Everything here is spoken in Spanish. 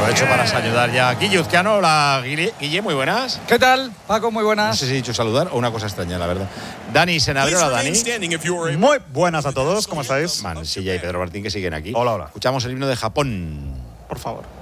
Aprovecho para saludar ya a Guille Uzquiano. Hola, Guille, muy buenas. ¿Qué tal, Paco? Muy No buenas. sé si he dicho saludar o una cosa extraña, la verdad. Dani Senabro, hola, Dani. Muy buenas a todos, ¿cómo estáis? Mansilla y Pedro Martín, que siguen aquí. Hola, hola. Escuchamos el himno de Japón. Por favor.